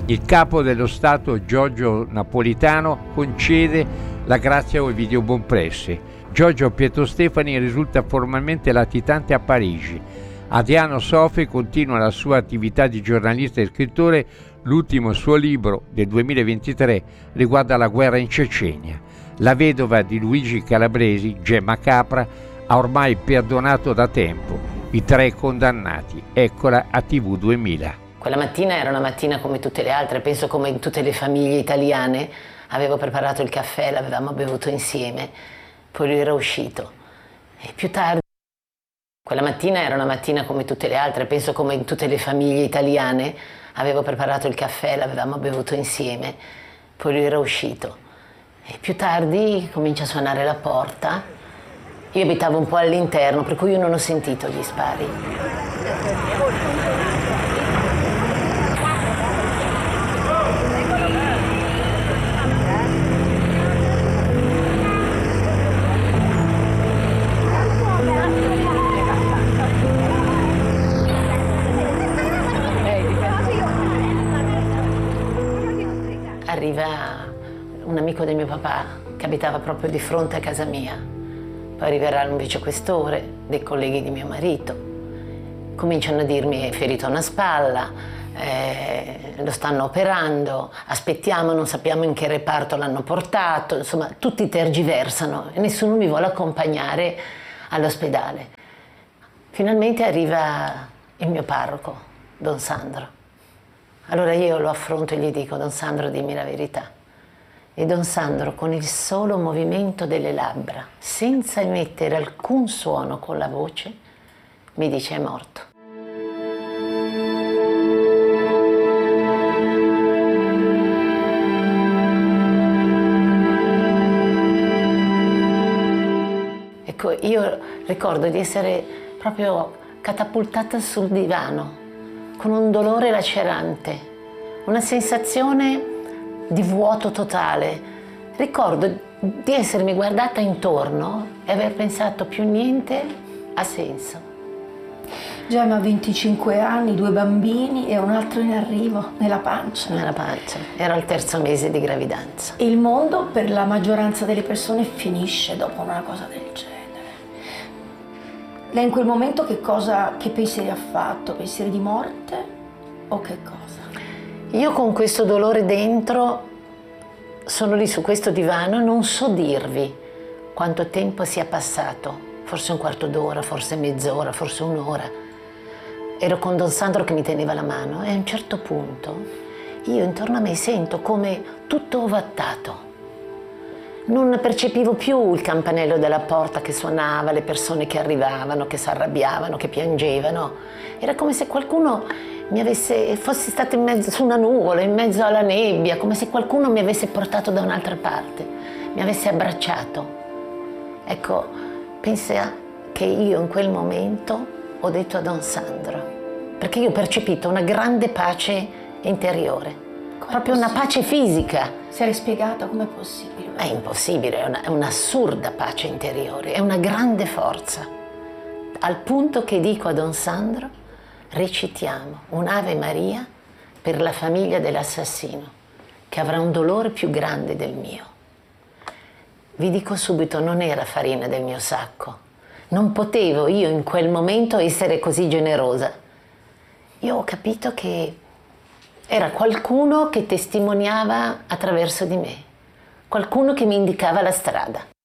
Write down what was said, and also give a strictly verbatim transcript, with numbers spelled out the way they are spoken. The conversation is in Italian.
Il capo dello Stato Giorgio Napolitano concede la grazia a Ovidio Bonpresse. Giorgio Pietro Stefani risulta formalmente latitante a Parigi. Adriano Sofri continua la sua attività di giornalista e scrittore. L'ultimo suo libro del duemilaventitré riguarda la guerra in Cecenia. La vedova di Luigi Calabresi, Gemma Capra, ha ormai perdonato da tempo i tre condannati. Eccola a T V duemila. Quella mattina era una mattina come tutte le altre, penso come in tutte le famiglie italiane. Avevo preparato il caffè, l'avevamo bevuto insieme, poi lui era uscito. E più tardi, quella mattina era una mattina come tutte le altre, penso come in tutte le famiglie italiane. Avevo preparato il caffè, l'avevamo bevuto insieme, poi lui era uscito. E più tardi comincia a suonare la porta. Io abitavo un po' all'interno, per cui io non ho sentito gli spari. Arriva un amico del mio papà che abitava proprio di fronte a casa mia. Poi arriverà un vicequestore, dei colleghi di mio marito. Cominciano a dirmi: è ferito a una spalla, eh, lo stanno operando, aspettiamo, non sappiamo in che reparto l'hanno portato. Insomma, tutti tergiversano e nessuno mi vuole accompagnare all'ospedale. Finalmente arriva il mio parroco, Don Sandro. Allora io lo affronto e gli dico: Don Sandro, dimmi la verità. E Don Sandro, con il solo movimento delle labbra, senza emettere alcun suono con la voce, mi dice: è morto. Ecco, io ricordo di essere proprio catapultata sul divano, con un dolore lacerante, una sensazione di vuoto totale. Ricordo di essermi guardata intorno e aver pensato: più niente ha senso. Gemma ha venticinque anni, due bambini e un altro in arrivo, nella pancia. Nella pancia. Era il terzo mese di gravidanza. Il mondo per la maggioranza delle persone finisce dopo una cosa del genere. Lei in quel momento che cosa, che pensieri ha fatto? Pensieri di morte o che cosa? Io con questo dolore dentro sono lì su questo divano, non so dirvi quanto tempo sia passato, forse un quarto d'ora, forse mezz'ora, forse un'ora. Ero con Don Sandro che mi teneva la mano e a un certo punto io intorno a me sento come tutto ovattato. Non percepivo più il campanello della porta che suonava, le persone che arrivavano, che si arrabbiavano, che piangevano. Era come se qualcuno mi avesse, fossi stata in mezzo su una nuvola, in mezzo alla nebbia, come se qualcuno mi avesse portato da un'altra parte, mi avesse abbracciato. Ecco, pensa che io in quel momento ho detto a Don Sandro, perché io ho percepito una grande pace interiore. Proprio una pace fisica. Si è spiegata com'è possibile? È impossibile, è, una, è un'assurda pace interiore, è una grande forza. Al punto che dico a Don Sandro: recitiamo un'Ave Maria per la famiglia dell'assassino, che avrà un dolore più grande del mio. Vi dico subito, non era farina del mio sacco. Non potevo io in quel momento essere così generosa. Io ho capito che era qualcuno che testimoniava attraverso di me, qualcuno che mi indicava la strada.